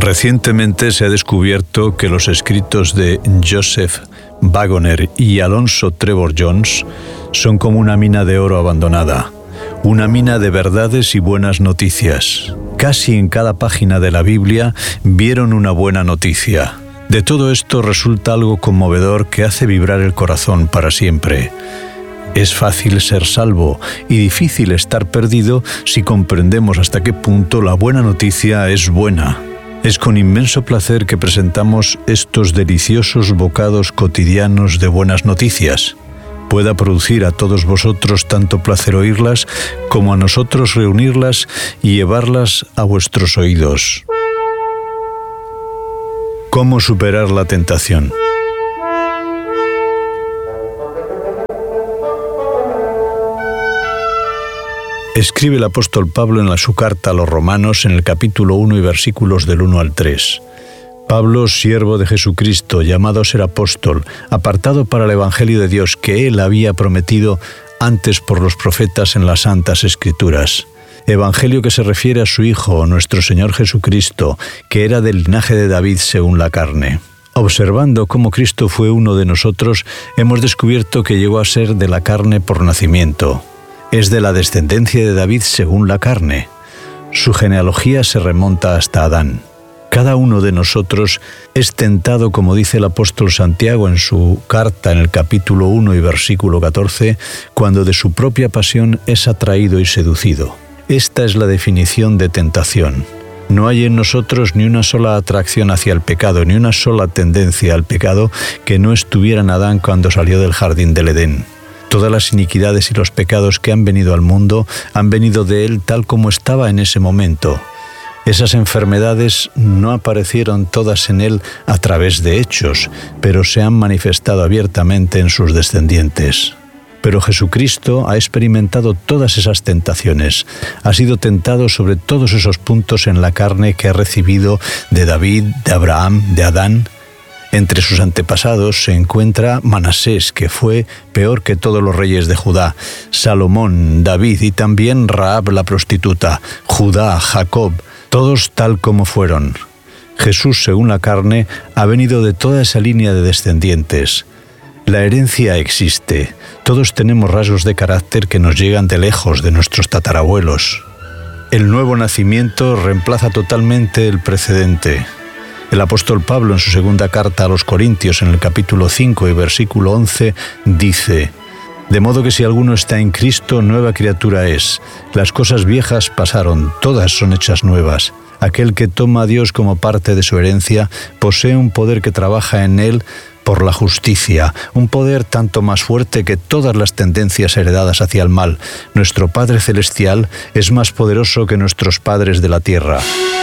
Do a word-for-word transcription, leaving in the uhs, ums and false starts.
Recientemente se ha descubierto que los escritos de Joseph Waggoner y Alonzo Trevor Jones son como una mina de oro abandonada, una mina de verdades y buenas noticias. Casi en cada página de la Biblia vieron una buena noticia. De todo esto resulta algo conmovedor que hace vibrar el corazón para siempre. Es fácil ser salvo y difícil estar perdido si comprendemos hasta qué punto la buena noticia es buena. Es con inmenso placer que presentamos estos deliciosos bocados cotidianos de buenas noticias. Pueda producir a todos vosotros tanto placer oírlas como a nosotros reunirlas y llevarlas a vuestros oídos. ¿Cómo superar la tentación? Escribe el apóstol Pablo en la su carta a los Romanos en el capítulo uno y versículos del uno al tres. Pablo, siervo de Jesucristo, llamado a ser apóstol, apartado para el Evangelio de Dios que él había prometido antes por los profetas en las Santas Escrituras. Evangelio que se refiere a su Hijo, nuestro Señor Jesucristo, que era del linaje de David según la carne. Observando cómo Cristo fue uno de nosotros, hemos descubierto que llegó a ser de la carne por nacimiento. Es de la descendencia de David según la carne. Su genealogía se remonta hasta Adán. Cada uno de nosotros es tentado, como dice el apóstol Santiago en su carta en el capítulo uno y versículo catorce, cuando de su propia pasión es atraído y seducido. Esta es la definición de tentación. No hay en nosotros ni una sola atracción hacia el pecado, ni una sola tendencia al pecado que no estuviera en Adán cuando salió del jardín del Edén. Todas las iniquidades y los pecados que han venido al mundo han venido de él tal como estaba en ese momento. Esas enfermedades no aparecieron todas en él a través de hechos, pero se han manifestado abiertamente en sus descendientes. Pero Jesucristo ha experimentado todas esas tentaciones, ha sido tentado sobre todos esos puntos en la carne que ha recibido de David, de Abraham, de Adán. Entre sus antepasados se encuentra Manasés, que fue peor que todos los reyes de Judá, Salomón, David y también Rahab la prostituta, Judá, Jacob, todos tal como fueron. Jesús, según la carne, ha venido de toda esa línea de descendientes. La herencia existe. Todos tenemos rasgos de carácter que nos llegan de lejos de nuestros tatarabuelos. El nuevo nacimiento reemplaza totalmente el precedente. El apóstol Pablo en su segunda carta a los Corintios en el capítulo cinco y versículo once dice: de modo que si alguno está en Cristo, nueva criatura es. Las cosas viejas pasaron, todas son hechas nuevas. Aquel que toma a Dios como parte de su herencia posee un poder que trabaja en él por la justicia, un poder tanto más fuerte que todas las tendencias heredadas hacia el mal. Nuestro Padre Celestial es más poderoso que nuestros padres de la tierra.